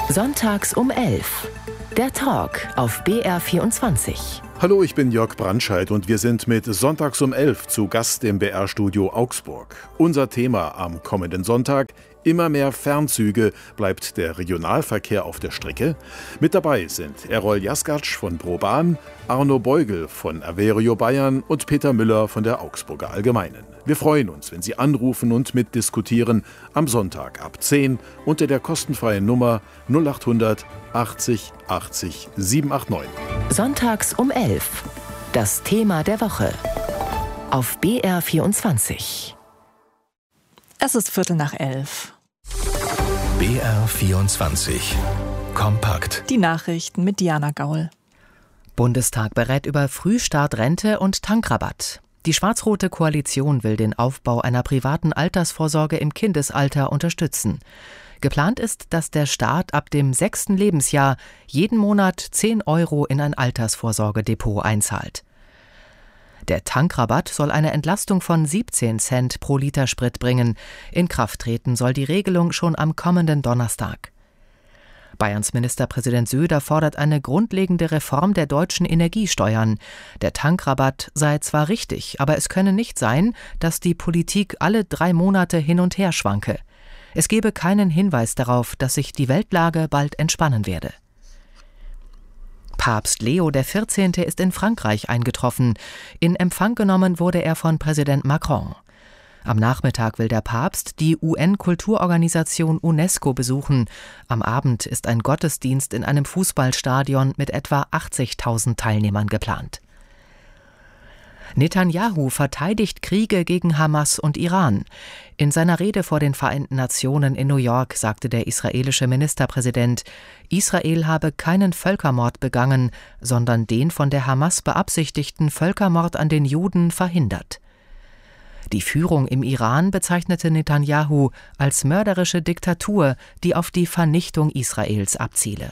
Sonntags um 11. Der Talk auf BR24. Hallo, ich bin Jörg Brandscheid und wir sind mit Sonntags um 11 zu Gast im BR-Studio Augsburg. Unser Thema am kommenden Sonntag: immer mehr Fernzüge. Bleibt der Regionalverkehr auf der Strecke? Mit dabei sind Errol Jaskatsch von ProBahn, Arno Beugel von Averio Bayern und Peter Müller von der Augsburger Allgemeinen. Wir freuen uns, wenn Sie anrufen und mitdiskutieren am Sonntag ab 10 unter der kostenfreien Nummer 0800 80 80 789. Sonntags um 11. Das Thema der Woche auf BR24. Es ist 11:15. BR24 Kompakt. Die Nachrichten mit Diana Gaul. Bundestag berät über Frühstart-Rente und Tankrabatt. Die schwarz-rote Koalition will den Aufbau einer privaten Altersvorsorge im Kindesalter unterstützen. Geplant ist, dass der Staat ab dem 6. Lebensjahr jeden Monat 10 € in ein Altersvorsorgedepot einzahlt. Der Tankrabatt soll eine Entlastung von 17 Cent pro Liter Sprit bringen. In Kraft treten soll die Regelung schon am kommenden Donnerstag. Bayerns Ministerpräsident Söder fordert eine grundlegende Reform der deutschen Energiesteuern. Der Tankrabatt sei zwar richtig, aber es könne nicht sein, dass die Politik alle 3 Monate hin und her schwanke. Es gebe keinen Hinweis darauf, dass sich die Weltlage bald entspannen werde. Papst Leo XIV. Ist in Frankreich eingetroffen. In Empfang genommen wurde er von Präsident Macron. Am Nachmittag will der Papst die UN-Kulturorganisation UNESCO besuchen. Am Abend ist ein Gottesdienst in einem Fußballstadion mit etwa 80.000 Teilnehmern geplant. Netanyahu verteidigt Kriege gegen Hamas und Iran. In seiner Rede vor den Vereinten Nationen in New York sagte der israelische Ministerpräsident, Israel habe keinen Völkermord begangen, sondern den von der Hamas beabsichtigten Völkermord an den Juden verhindert. Die Führung im Iran bezeichnete Netanyahu als mörderische Diktatur, die auf die Vernichtung Israels abziele.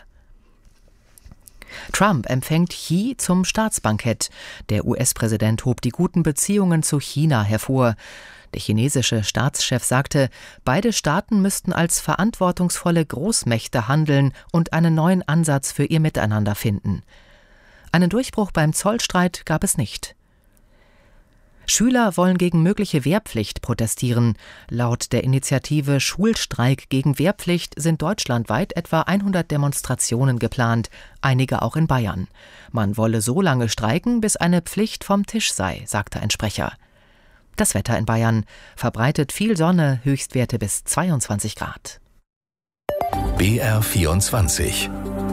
Trump empfängt Xi zum Staatsbankett. Der US-Präsident hob die guten Beziehungen zu China hervor. Der chinesische Staatschef sagte, beide Staaten müssten als verantwortungsvolle Großmächte handeln und einen neuen Ansatz für ihr Miteinander finden. Einen Durchbruch beim Zollstreit gab es nicht. Schüler wollen gegen mögliche Wehrpflicht protestieren. Laut der Initiative Schulstreik gegen Wehrpflicht sind deutschlandweit etwa 100 Demonstrationen geplant, einige auch in Bayern. Man wolle so lange streiken, bis eine Pflicht vom Tisch sei, sagte ein Sprecher. Das Wetter in Bayern: verbreitet viel Sonne, Höchstwerte bis 22 Grad. BR24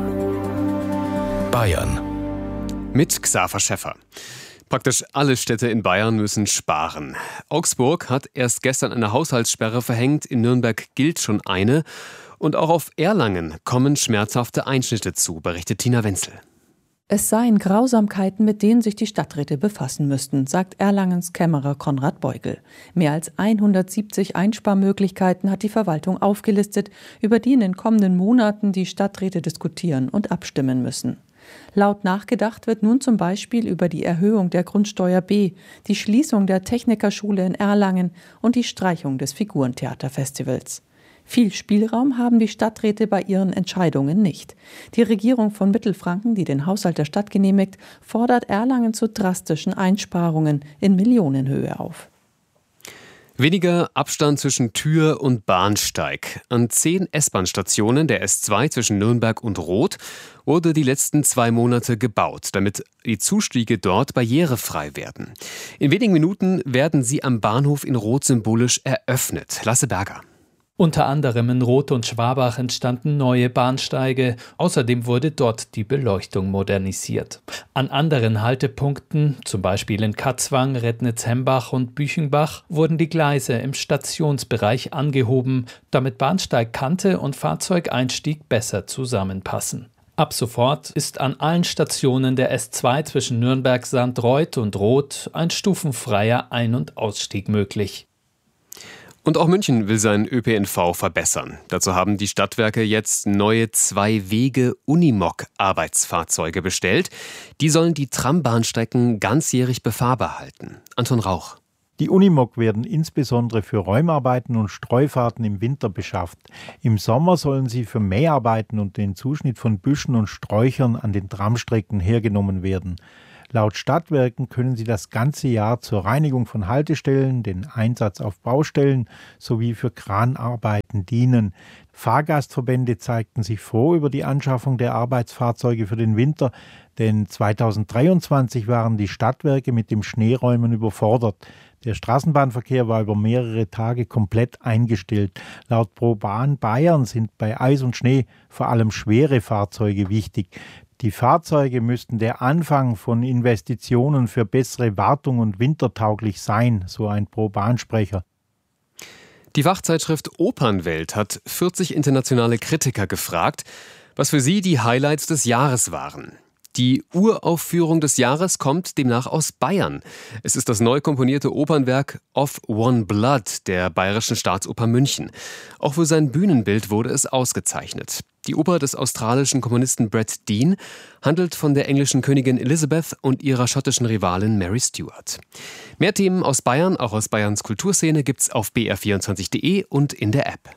Bayern mit Xaver Schäffer. Praktisch alle Städte in Bayern müssen sparen. Augsburg hat erst gestern eine Haushaltssperre verhängt, in Nürnberg gilt schon eine. Und auch auf Erlangen kommen schmerzhafte Einschnitte zu, berichtet Tina Wenzel. Es seien Grausamkeiten, mit denen sich die Stadträte befassen müssten, sagt Erlangens Kämmerer Konrad Beugel. Mehr als 170 Einsparmöglichkeiten hat die Verwaltung aufgelistet, über die in den kommenden Monaten die Stadträte diskutieren und abstimmen müssen. Laut nachgedacht wird nun zum Beispiel über die Erhöhung der Grundsteuer B, die Schließung der Technikerschule in Erlangen und die Streichung des Figurentheaterfestivals. Viel Spielraum haben die Stadträte bei ihren Entscheidungen nicht. Die Regierung von Mittelfranken, die den Haushalt der Stadt genehmigt, fordert Erlangen zu drastischen Einsparungen in Millionenhöhe auf. Weniger Abstand zwischen Tür und Bahnsteig. An 10 S-Bahn-Stationen der S2 zwischen Nürnberg und Roth wurde die letzten 2 Monate gebaut, damit die Zustiege dort barrierefrei werden. In wenigen Minuten werden sie am Bahnhof in Roth symbolisch eröffnet. Lasse Berger. Unter anderem in Roth und Schwabach entstanden neue Bahnsteige. Außerdem wurde dort die Beleuchtung modernisiert. An anderen Haltepunkten, zum Beispiel in Katzwang, Rednitz-Hembach und Büchenbach, wurden die Gleise im Stationsbereich angehoben, damit Bahnsteigkante und Fahrzeugeinstieg besser zusammenpassen. Ab sofort ist an allen Stationen der S2 zwischen Nürnberg, Sandreuth und Roth ein stufenfreier Ein- und Ausstieg möglich. Und auch München will seinen ÖPNV verbessern. Dazu haben die Stadtwerke jetzt neue 2-Wege-Unimog-Arbeitsfahrzeuge bestellt. Die sollen die Trambahnstrecken ganzjährig befahrbar halten. Anton Rauch. Die Unimog werden insbesondere für Räumarbeiten und Streufahrten im Winter beschafft. Im Sommer sollen sie für Mäharbeiten und den Zuschnitt von Büschen und Sträuchern an den Tramstrecken hergenommen werden. Laut Stadtwerken können sie das ganze Jahr zur Reinigung von Haltestellen, den Einsatz auf Baustellen sowie für Kranarbeiten dienen. Fahrgastverbände zeigten sich froh über die Anschaffung der Arbeitsfahrzeuge für den Winter, denn 2023 waren die Stadtwerke mit dem Schneeräumen überfordert. Der Straßenbahnverkehr war über mehrere Tage komplett eingestellt. Laut ProBahn Bayern sind bei Eis und Schnee vor allem schwere Fahrzeuge wichtig. Die Fahrzeuge müssten der Anfang von Investitionen für bessere Wartung und wintertauglich sein, so ein ProBahn-Sprecher. Die Fachzeitschrift Opernwelt hat 40 internationale Kritiker gefragt, was für sie die Highlights des Jahres waren. Die Uraufführung des Jahres kommt demnach aus Bayern. Es ist das neu komponierte Opernwerk Of One Blood der Bayerischen Staatsoper München. Auch für sein Bühnenbild wurde es ausgezeichnet. Die Oper des australischen Komponisten Brett Dean handelt von der englischen Königin Elizabeth und ihrer schottischen Rivalin Mary Stuart. Mehr Themen aus Bayern, auch aus Bayerns Kulturszene, gibt's auf br24.de und in der App.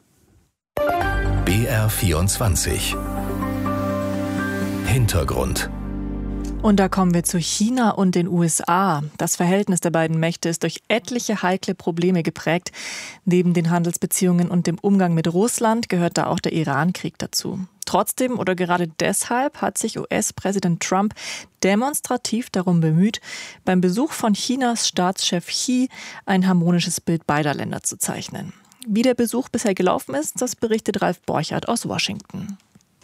BR24 Hintergrund. Und da kommen wir zu China und den USA. Das Verhältnis der beiden Mächte ist durch etliche heikle Probleme geprägt. Neben den Handelsbeziehungen und dem Umgang mit Russland gehört da auch der Iran-Krieg dazu. Trotzdem oder gerade deshalb hat sich US-Präsident Trump demonstrativ darum bemüht, beim Besuch von Chinas Staatschef Xi ein harmonisches Bild beider Länder zu zeichnen. Wie der Besuch bisher gelaufen ist, das berichtet Ralf Borchardt aus Washington.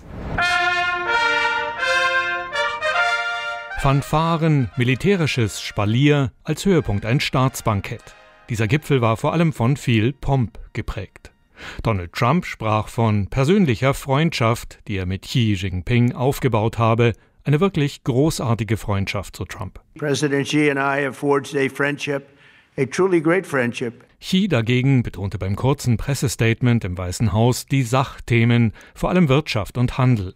Fanfaren, militärisches Spalier, als Höhepunkt ein Staatsbankett. Dieser Gipfel war vor allem von viel Pomp geprägt. Donald Trump sprach von persönlicher Freundschaft, die er mit Xi Jinping aufgebaut habe. Eine wirklich großartige Freundschaft, so Trump. President Xi and I have forged a friendship, a truly great friendship. Xi dagegen betonte beim kurzen Pressestatement im Weißen Haus die Sachthemen, vor allem Wirtschaft und Handel.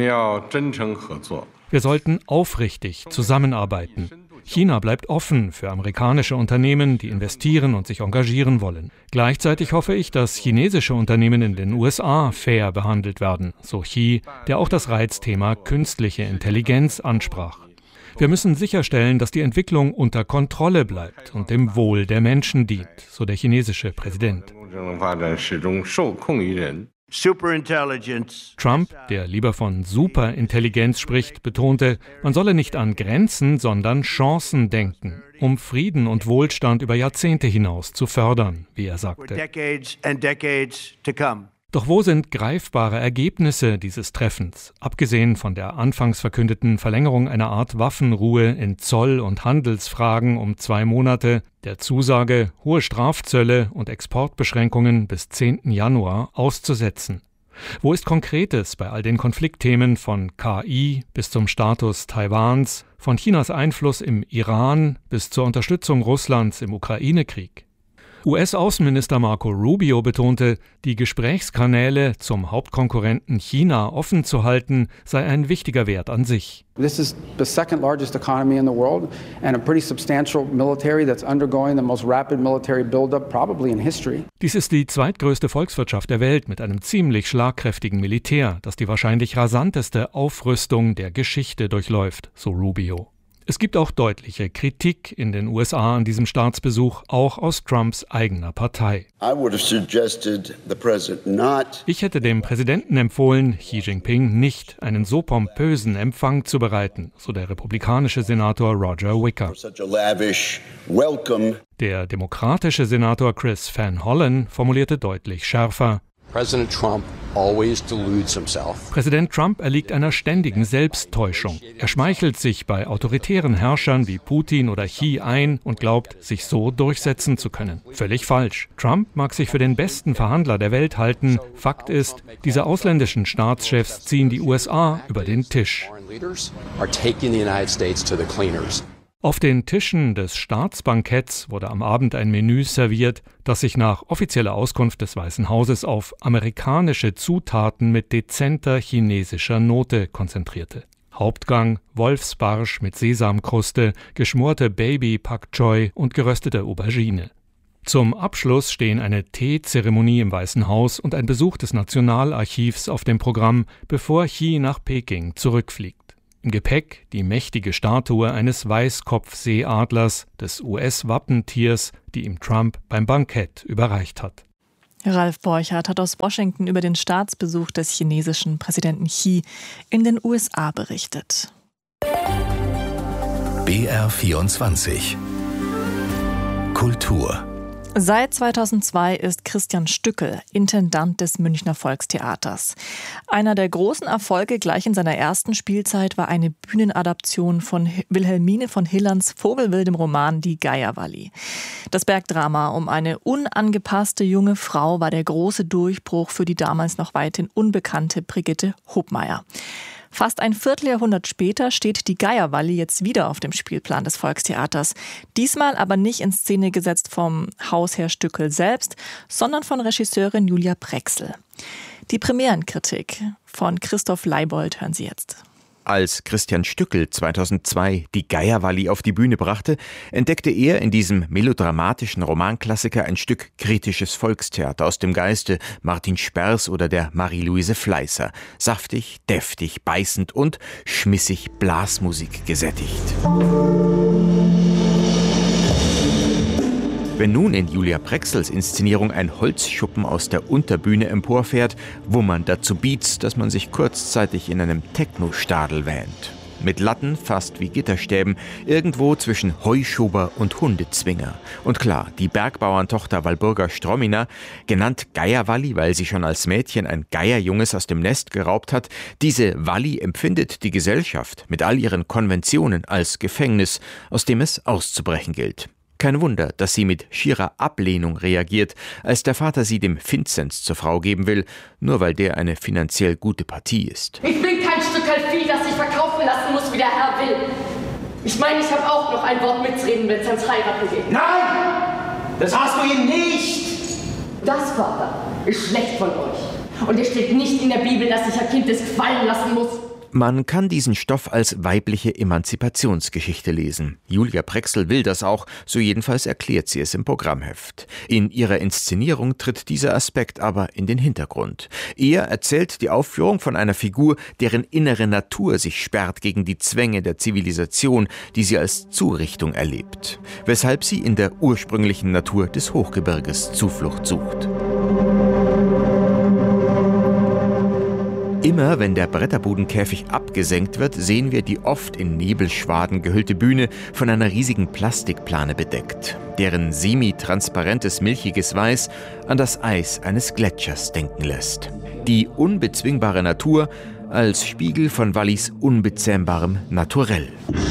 Wir sollten aufrichtig zusammenarbeiten. China bleibt offen für amerikanische Unternehmen, die investieren und sich engagieren wollen. Gleichzeitig hoffe ich, dass chinesische Unternehmen in den USA fair behandelt werden, so Xi, der auch das Reizthema künstliche Intelligenz ansprach. Wir müssen sicherstellen, dass die Entwicklung unter Kontrolle bleibt und dem Wohl der Menschen dient, so der chinesische Präsident. Trump, der lieber von Superintelligenz spricht, betonte, man solle nicht an Grenzen, sondern Chancen denken, um Frieden und Wohlstand über Jahrzehnte hinaus zu fördern, wie er sagte. Doch wo sind greifbare Ergebnisse dieses Treffens, abgesehen von der anfangs verkündeten Verlängerung einer Art Waffenruhe in Zoll- und Handelsfragen um 2 Monate, der Zusage, hohe Strafzölle und Exportbeschränkungen bis 10. Januar auszusetzen? Wo ist Konkretes bei all den Konfliktthemen von KI bis zum Status Taiwans, von Chinas Einfluss im Iran bis zur Unterstützung Russlands im Ukraine-Krieg? US-Außenminister Marco Rubio betonte, die Gesprächskanäle zum Hauptkonkurrenten China offen zu halten, sei ein wichtiger Wert an sich. This is the second largest economy in the world and a pretty substantial military that's undergoing the most rapid military buildup probably in history. Dies ist die zweitgrößte Volkswirtschaft der Welt mit einem ziemlich schlagkräftigen Militär, das die wahrscheinlich rasanteste Aufrüstung der Geschichte durchläuft, so Rubio. Es gibt auch deutliche Kritik in den USA an diesem Staatsbesuch, auch aus Trumps eigener Partei. Ich hätte dem Präsidenten empfohlen, Xi Jinping nicht einen so pompösen Empfang zu bereiten, so der republikanische Senator Roger Wicker. Der demokratische Senator Chris Van Hollen formulierte deutlich schärfer: Präsident Trump erliegt einer ständigen Selbsttäuschung. Er schmeichelt sich bei autoritären Herrschern wie Putin oder Xi ein und glaubt, sich so durchsetzen zu können. Völlig falsch. Trump mag sich für den besten Verhandler der Welt halten. Fakt ist, diese ausländischen Staatschefs ziehen die USA über den Tisch. Auf den Tischen des Staatsbanketts wurde am Abend ein Menü serviert, das sich nach offizieller Auskunft des Weißen Hauses auf amerikanische Zutaten mit dezenter chinesischer Note konzentrierte. Hauptgang Wolfsbarsch mit Sesamkruste, geschmorte Baby Pak Choi und geröstete Aubergine. Zum Abschluss stehen eine Teezeremonie im Weißen Haus und ein Besuch des Nationalarchivs auf dem Programm, bevor Xi nach Peking zurückfliegt. Im Gepäck die mächtige Statue eines Weißkopfseeadlers, des US-Wappentiers, die ihm Trump beim Bankett überreicht hat. Ralf Borchardt hat aus Washington über den Staatsbesuch des chinesischen Präsidenten Xi in den USA berichtet. BR24 Kultur. Seit 2002 ist Christian Stückel Intendant des Münchner Volkstheaters. Einer der großen Erfolge gleich in seiner ersten Spielzeit war eine Bühnenadaption von Wilhelmine von Hillerns vogelwildem Roman Die Geierwalli. Das Bergdrama um eine unangepasste junge Frau war der große Durchbruch für die damals noch weithin unbekannte Brigitte Hobmeier. Fast ein Vierteljahrhundert später steht die Geierwalli jetzt wieder auf dem Spielplan des Volkstheaters. Diesmal aber nicht in Szene gesetzt vom Hausherr Stückel selbst, sondern von Regisseurin Julia Prexel. Die Premierenkritik von Christoph Leibold hören Sie jetzt. Als Christian Stückel 2002 die Geierwalli auf die Bühne brachte, entdeckte er in diesem melodramatischen Romanklassiker ein Stück kritisches Volkstheater aus dem Geiste Martin Sperrs oder der Marie-Louise Fleißer. Saftig, deftig, beißend und schmissig Blasmusik gesättigt. Wenn nun in Julia Prexels Inszenierung ein Holzschuppen aus der Unterbühne emporfährt, wummern dazu Beats, dass man sich kurzzeitig in einem Techno-Stadel wähnt. Mit Latten fast wie Gitterstäben, irgendwo zwischen Heuschober und Hundezwinger. Und klar, die Bergbauerntochter Walburga Stromina, genannt Geierwalli, weil sie schon als Mädchen ein Geierjunges aus dem Nest geraubt hat, diese Walli empfindet die Gesellschaft mit all ihren Konventionen als Gefängnis, aus dem es auszubrechen gilt. Kein Wunder, dass sie mit schierer Ablehnung reagiert, als der Vater sie dem Vinzenz zur Frau geben will, nur weil der eine finanziell gute Partie ist. Ich bin kein Stückerl Vieh, das sich verkaufen lassen muss, wie der Herr will. Ich meine, ich habe auch noch ein Wort mitzureden, wenn es ans Heiraten geht. Nein! Das hast du ihm nicht! Das, Vater, ist schlecht von euch. Und es steht nicht in der Bibel, dass sich ein Kind es gefallen lassen muss. Man kann diesen Stoff als weibliche Emanzipationsgeschichte lesen. Julia Prexel will das auch, so jedenfalls erklärt sie es im Programmheft. In ihrer Inszenierung tritt dieser Aspekt aber in den Hintergrund. Eher erzählt die Aufführung von einer Figur, deren innere Natur sich sperrt gegen die Zwänge der Zivilisation, die sie als Zurichtung erlebt, weshalb sie in der ursprünglichen Natur des Hochgebirges Zuflucht sucht. Immer wenn der Bretterbudenkäfig abgesenkt wird, sehen wir die oft in Nebelschwaden gehüllte Bühne von einer riesigen Plastikplane bedeckt, deren semi-transparentes milchiges Weiß an das Eis eines Gletschers denken lässt. Die unbezwingbare Natur als Spiegel von Wallis unbezähmbarem Naturell.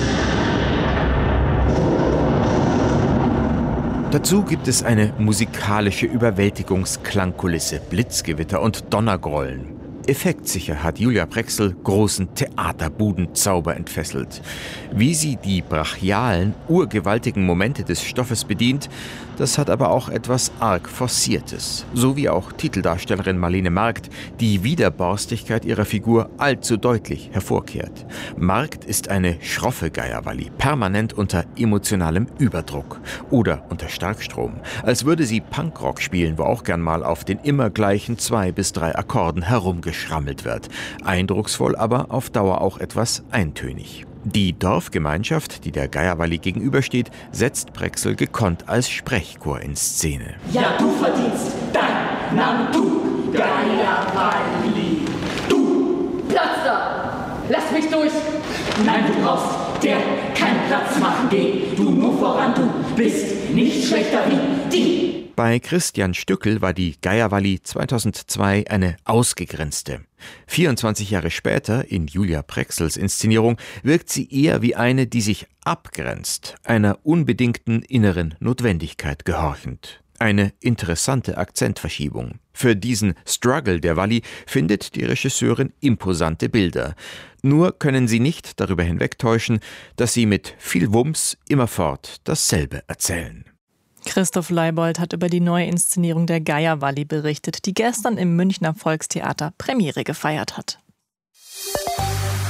Dazu gibt es eine musikalische Überwältigungsklangkulisse, Blitzgewitter und Donnergrollen. Effektsicher hat Julia Prexel großen Theaterbudenzauber entfesselt. Wie sie die brachialen, urgewaltigen Momente des Stoffes bedient, das hat aber auch etwas arg Forciertes. So wie auch Titeldarstellerin Marlene Markt die Widerborstigkeit ihrer Figur allzu deutlich hervorkehrt. Markt ist eine schroffe Geierwalli, permanent unter emotionalem Überdruck oder unter Starkstrom. Als würde sie Punkrock spielen, wo auch gern mal auf den immer gleichen 2 bis 3 Akkorden herumgeschrammelt wird. Eindrucksvoll, aber auf Dauer auch etwas eintönig. Die Dorfgemeinschaft, die der Geierwalli gegenübersteht, setzt Prexel gekonnt als Sprechchor in Szene. Ja, du verdienst deinen Namen, du Geierwalli. Du! Platz da! Lass mich durch! Nein, du brauchst der keinen Platz machen. Geh du nur voran, du bist nicht schlechter wie die. Bei Christian Stückel war die Geierwalli 2002 eine ausgegrenzte. 24 Jahre später, in Julia Prexels Inszenierung, wirkt sie eher wie eine, die sich abgrenzt, einer unbedingten inneren Notwendigkeit gehorchend. Eine interessante Akzentverschiebung. Für diesen Struggle der Walli findet die Regisseurin imposante Bilder. Nur können sie nicht darüber hinwegtäuschen, dass sie mit viel Wumms immerfort dasselbe erzählen. Christoph Leibold hat über die neue Inszenierung der Geierwalli berichtet, die gestern im Münchner Volkstheater Premiere gefeiert hat.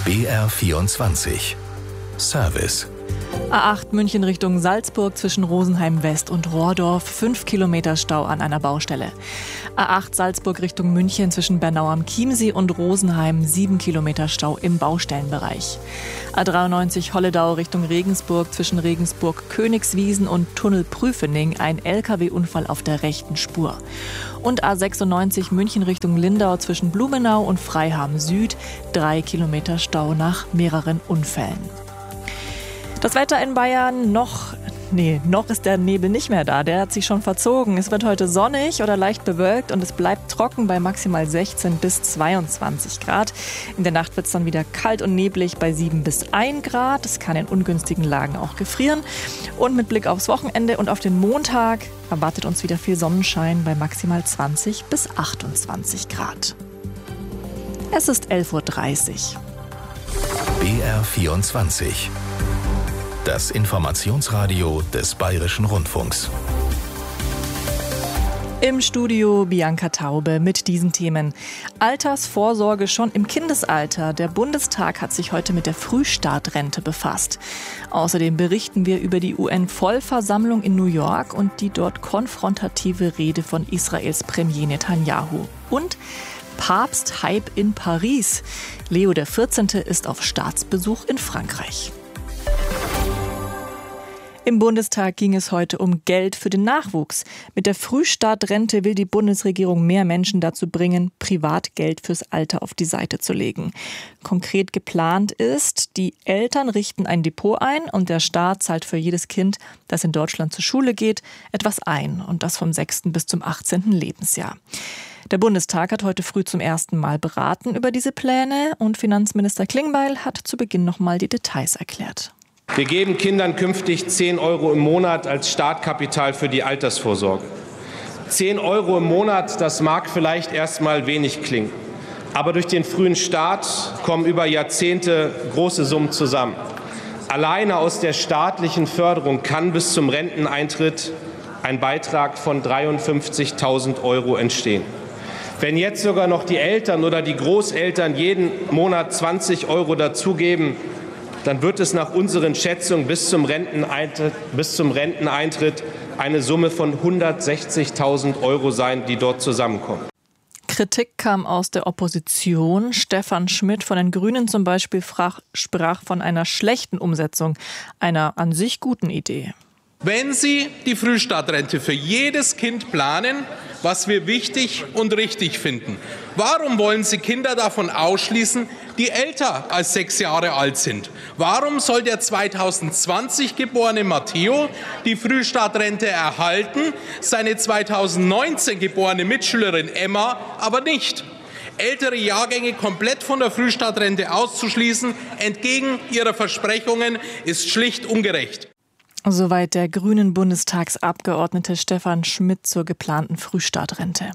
BR24 Service. A8 München Richtung Salzburg zwischen Rosenheim West und Rohrdorf, 5 Kilometer Stau an einer Baustelle. A8 Salzburg Richtung München zwischen Bernau am Chiemsee und Rosenheim, 7 Kilometer Stau im Baustellenbereich. A93 Holledau Richtung Regensburg zwischen Regensburg-Königswiesen und Tunnel-Prüfening, ein LKW-Unfall auf der rechten Spur. Und A96 München Richtung Lindau zwischen Blumenau und Freiham Süd, 3 Kilometer Stau nach mehreren Unfällen. Das Wetter in Bayern noch ist der Nebel nicht mehr da. Der hat sich schon verzogen. Es wird heute sonnig oder leicht bewölkt und es bleibt trocken bei maximal 16 bis 22 Grad. In der Nacht wird es dann wieder kalt und neblig bei 7 bis 1 Grad. Es kann in ungünstigen Lagen auch gefrieren. Und mit Blick aufs Wochenende und auf den Montag erwartet uns wieder viel Sonnenschein bei maximal 20 bis 28 Grad. Es ist 11:30 Uhr. BR24. Das Informationsradio des Bayerischen Rundfunks. Im Studio Bianca Taube mit diesen Themen. Altersvorsorge schon im Kindesalter. Der Bundestag hat sich heute mit der Frühstartrente befasst. Außerdem berichten wir über die UN-Vollversammlung in New York und die dort konfrontative Rede von Israels Premier Netanyahu. Und Papst-Hype in Paris. Leo XIV. Ist auf Staatsbesuch in Frankreich. Im Bundestag ging es heute um Geld für den Nachwuchs. Mit der Frühstartrente will die Bundesregierung mehr Menschen dazu bringen, Privatgeld fürs Alter auf die Seite zu legen. Konkret geplant ist, die Eltern richten ein Depot ein und der Staat zahlt für jedes Kind, das in Deutschland zur Schule geht, etwas ein. Und das vom 6. bis zum 18. Lebensjahr. Der Bundestag hat heute früh zum ersten Mal beraten über diese Pläne und Finanzminister Klingbeil hat zu Beginn nochmal die Details erklärt. Wir geben Kindern künftig 10 € im Monat als Startkapital für die Altersvorsorge. 10 € im Monat, das mag vielleicht erstmal wenig klingen. Aber durch den frühen Start kommen über Jahrzehnte große Summen zusammen. Alleine aus der staatlichen Förderung kann bis zum Renteneintritt ein Beitrag von 53.000 € entstehen. Wenn jetzt sogar noch die Eltern oder die Großeltern jeden Monat 20 € dazugeben, dann wird es nach unseren Schätzungen bis zum Renteneintritt eine Summe von 160.000 € sein, die dort zusammenkommen. Kritik kam aus der Opposition. Stefan Schmidt von den Grünen zum Beispiel sprach von einer schlechten Umsetzung einer an sich guten Idee. Wenn Sie die Frühstartrente für jedes Kind planen, was wir wichtig und richtig finden, warum wollen Sie Kinder davon ausschließen, die älter als 6 Jahre alt sind? Warum soll der 2020 geborene Matteo die Frühstartrente erhalten, seine 2019 geborene Mitschülerin Emma aber nicht? Ältere Jahrgänge komplett von der Frühstartrente auszuschließen, entgegen ihrer Versprechungen, ist schlicht ungerecht. Soweit der grünen Bundestagsabgeordnete Stefan Schmidt zur geplanten Frühstartrente.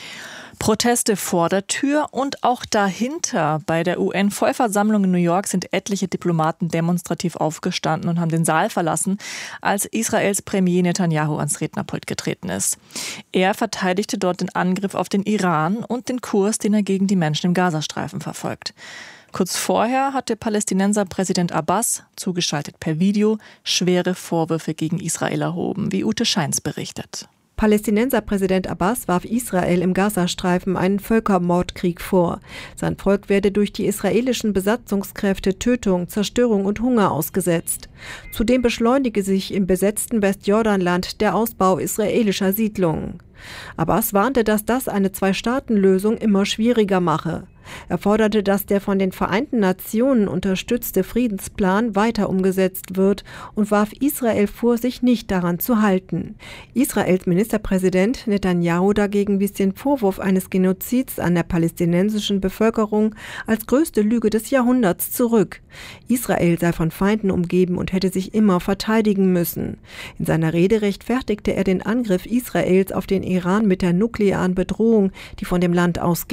Proteste vor der Tür und auch dahinter. Bei der UN-Vollversammlung in New York sind etliche Diplomaten demonstrativ aufgestanden und haben den Saal verlassen, als Israels Premier Netanyahu ans Rednerpult getreten ist. Er verteidigte dort den Angriff auf den Iran und den Kurs, den er gegen die Menschen im Gazastreifen verfolgt. Kurz vorher hatte Palästinenser Präsident Abbas, zugeschaltet per Video, schwere Vorwürfe gegen Israel erhoben, wie Ute Scheins berichtet. Palästinenser Präsident Abbas warf Israel im Gazastreifen einen Völkermordkrieg vor. Sein Volk werde durch die israelischen Besatzungskräfte Tötung, Zerstörung und Hunger ausgesetzt. Zudem beschleunige sich im besetzten Westjordanland der Ausbau israelischer Siedlungen. Abbas warnte, dass das eine Zwei-Staaten-Lösung immer schwieriger mache. Er forderte, dass der von den Vereinten Nationen unterstützte Friedensplan weiter umgesetzt wird und warf Israel vor, sich nicht daran zu halten. Israels Ministerpräsident Netanyahu dagegen wies den Vorwurf eines Genozids an der palästinensischen Bevölkerung als größte Lüge des Jahrhunderts zurück. Israel sei von Feinden umgeben und hätte sich immer verteidigen müssen. In seiner Rede rechtfertigte er den Angriff Israels auf den Iran mit der nuklearen Bedrohung, die von dem Land ausgehe.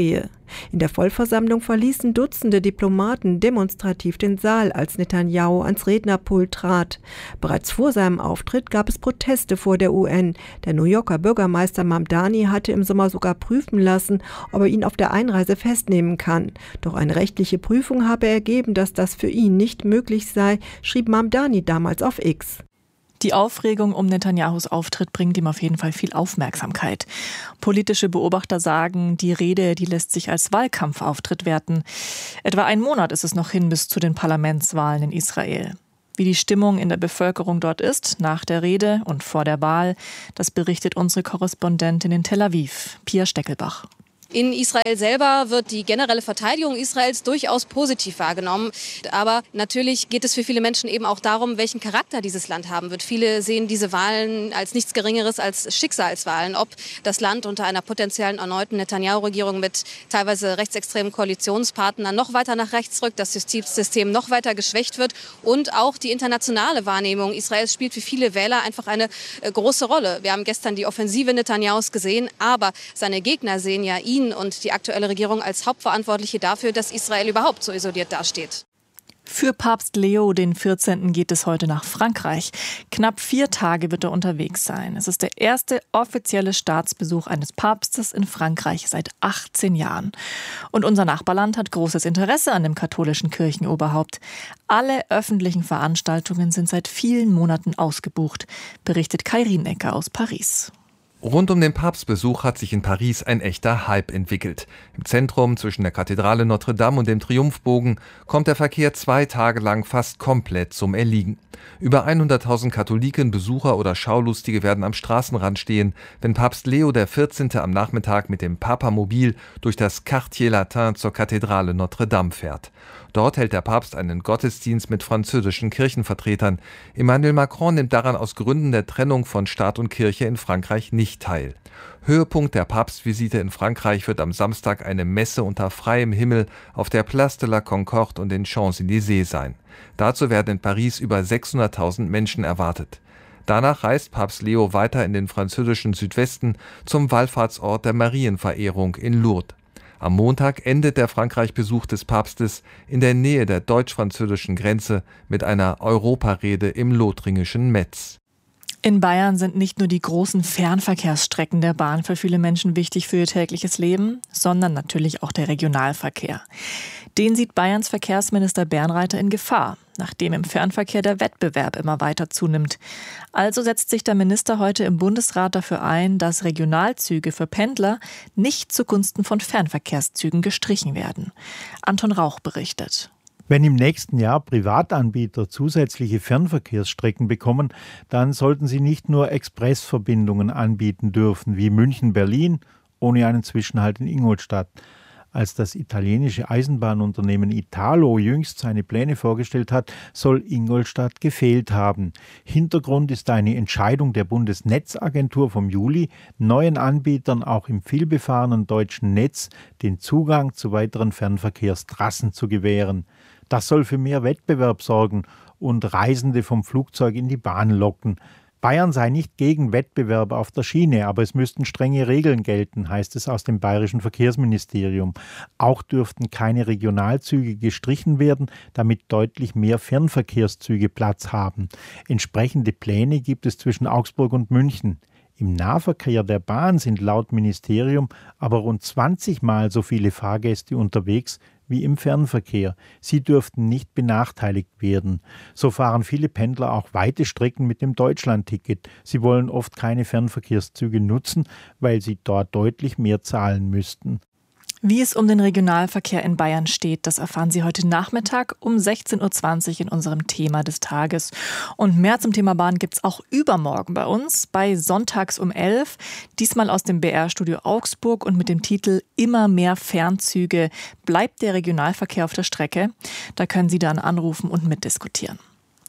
In der Vollversammlung verließen Dutzende Diplomaten demonstrativ den Saal, als Netanyahu ans Rednerpult trat. Bereits vor seinem Auftritt gab es Proteste vor der UN. Der New Yorker Bürgermeister Mamdani hatte im Sommer sogar prüfen lassen, ob er ihn auf der Einreise festnehmen kann. Doch eine rechtliche Prüfung habe ergeben, dass das für ihn nicht möglich sei, schrieb Mamdani damals auf X. Die Aufregung um Netanyahus Auftritt bringt ihm auf jeden Fall viel Aufmerksamkeit. Politische Beobachter sagen, die Rede, die lässt sich als Wahlkampfauftritt werten. Etwa ein Monat ist es noch hin bis zu den Parlamentswahlen in Israel. Wie die Stimmung in der Bevölkerung dort ist, nach der Rede und vor der Wahl, das berichtet unsere Korrespondentin in Tel Aviv, Pia Steckelbach. In Israel selber wird die generelle Verteidigung Israels durchaus positiv wahrgenommen. Aber natürlich geht es für viele Menschen eben auch darum, welchen Charakter dieses Land haben wird. Viele sehen diese Wahlen als nichts Geringeres als Schicksalswahlen. Ob das Land unter einer potenziellen erneuten Netanyahu-Regierung mit teilweise rechtsextremen Koalitionspartnern noch weiter nach rechts rückt, das Justizsystem noch weiter geschwächt wird und auch die internationale Wahrnehmung Israels spielt für viele Wähler einfach eine große Rolle. Wir haben gestern die Offensive Netanyahus gesehen, aber seine Gegner sehen ja ihn und die aktuelle Regierung als Hauptverantwortliche dafür, dass Israel überhaupt so isoliert dasteht. Für Papst Leo XIV. Geht es heute nach Frankreich. Knapp 4 Tage wird er unterwegs sein. Es ist der erste offizielle Staatsbesuch eines Papstes in Frankreich seit 18 Jahren. Und unser Nachbarland hat großes Interesse an dem katholischen Kirchenoberhaupt. Alle öffentlichen Veranstaltungen sind seit vielen Monaten ausgebucht, berichtet Kai Rienecker aus Paris. Rund um den Papstbesuch hat sich in Paris ein echter Hype entwickelt. Im Zentrum zwischen der Kathedrale Notre Dame und dem Triumphbogen kommt der Verkehr 2 Tage lang fast komplett zum Erliegen. Über 100.000 Katholiken, Besucher oder Schaulustige werden am Straßenrand stehen, wenn Papst Leo XIV. Am Nachmittag mit dem Papamobil durch das Quartier Latin zur Kathedrale Notre Dame fährt. Dort hält der Papst einen Gottesdienst mit französischen Kirchenvertretern. Emmanuel Macron nimmt daran aus Gründen der Trennung von Staat und Kirche in Frankreich nicht teil. Höhepunkt der Papstvisite in Frankreich wird am Samstag eine Messe unter freiem Himmel auf der Place de la Concorde und den Champs-Élysées sein. Dazu werden in Paris über 600.000 Menschen erwartet. Danach reist Papst Leo weiter in den französischen Südwesten zum Wallfahrtsort der Marienverehrung in Lourdes. Am Montag endet der Frankreich-Besuch des Papstes in der Nähe der deutsch-französischen Grenze mit einer Europarede im lothringischen Metz. In Bayern sind nicht nur die großen Fernverkehrsstrecken der Bahn für viele Menschen wichtig für ihr tägliches Leben, sondern natürlich auch der Regionalverkehr. Den sieht Bayerns Verkehrsminister Bernreiter in Gefahr, nachdem im Fernverkehr der Wettbewerb immer weiter zunimmt. Also setzt sich der Minister heute im Bundesrat dafür ein, dass Regionalzüge für Pendler nicht zugunsten von Fernverkehrszügen gestrichen werden. Anton Rauch berichtet. Wenn im nächsten Jahr Privatanbieter zusätzliche Fernverkehrsstrecken bekommen, dann sollten sie nicht nur Expressverbindungen anbieten dürfen, wie München-Berlin, ohne einen Zwischenhalt in Ingolstadt. Als das italienische Eisenbahnunternehmen Italo jüngst seine Pläne vorgestellt hat, soll Ingolstadt gefehlt haben. Hintergrund ist eine Entscheidung der Bundesnetzagentur vom Juli, neuen Anbietern auch im vielbefahrenen deutschen Netz den Zugang zu weiteren Fernverkehrstrassen zu gewähren. Das soll für mehr Wettbewerb sorgen und Reisende vom Flugzeug in die Bahn locken. Bayern sei nicht gegen Wettbewerb auf der Schiene, aber es müssten strenge Regeln gelten, heißt es aus dem bayerischen Verkehrsministerium. Auch dürften keine Regionalzüge gestrichen werden, damit deutlich mehr Fernverkehrszüge Platz haben. Entsprechende Pläne gibt es zwischen Augsburg und München. Im Nahverkehr der Bahn sind laut Ministerium aber rund 20 Mal so viele Fahrgäste unterwegs wie im Fernverkehr. Sie dürften nicht benachteiligt werden. So fahren viele Pendler auch weite Strecken mit dem Deutschlandticket. Sie wollen oft keine Fernverkehrszüge nutzen, weil sie dort deutlich mehr zahlen müssten. Wie es um den Regionalverkehr in Bayern steht, das erfahren Sie heute Nachmittag um 16.20 Uhr in unserem Thema des Tages. Und mehr zum Thema Bahn gibt's auch übermorgen bei uns, bei Sonntags um 11, diesmal aus dem BR-Studio Augsburg und mit dem Titel Immer mehr Fernzüge. Bleibt der Regionalverkehr auf der Strecke? Da können Sie dann anrufen und mitdiskutieren.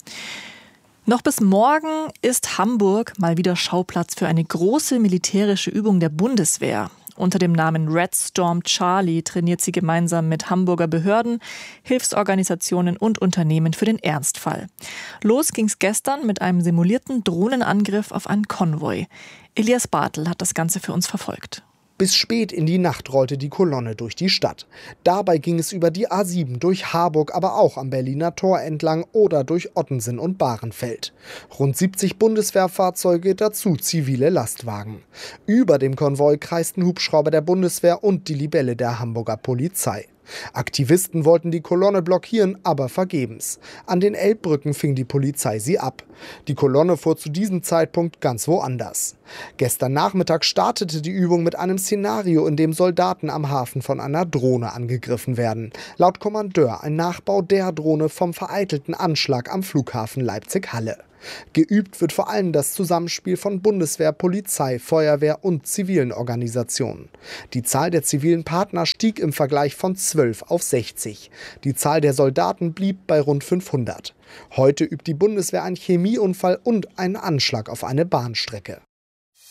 Noch bis morgen ist Hamburg mal wieder Schauplatz für eine große militärische Übung der Bundeswehr. Unter dem Namen Red Storm Charlie trainiert sie gemeinsam mit Hamburger Behörden, Hilfsorganisationen und Unternehmen für den Ernstfall. Los ging's gestern mit einem simulierten Drohnenangriff auf einen Konvoi. Elias Bartel hat das Ganze für uns verfolgt. Bis spät in die Nacht rollte die Kolonne durch die Stadt. Dabei ging es über die A7 durch Harburg, aber auch am Berliner Tor entlang oder durch Ottensen und Bahrenfeld. Rund 70 Bundeswehrfahrzeuge, dazu zivile Lastwagen. Über dem Konvoi kreisten Hubschrauber der Bundeswehr und die Libelle der Hamburger Polizei. Aktivisten wollten die Kolonne blockieren, aber vergebens. An den Elbbrücken fing die Polizei sie ab. Die Kolonne fuhr zu diesem Zeitpunkt ganz woanders. Gestern Nachmittag startete die Übung mit einem Szenario, in dem Soldaten am Hafen von einer Drohne angegriffen werden. Laut Kommandeur ein Nachbau der Drohne vom vereitelten Anschlag am Flughafen Leipzig-Halle. Geübt wird vor allem das Zusammenspiel von Bundeswehr, Polizei, Feuerwehr und zivilen Organisationen. Die Zahl der zivilen Partner stieg im Vergleich von 12 auf 60. Die Zahl der Soldaten blieb bei rund 500. Heute übt die Bundeswehr einen Chemieunfall und einen Anschlag auf eine Bahnstrecke.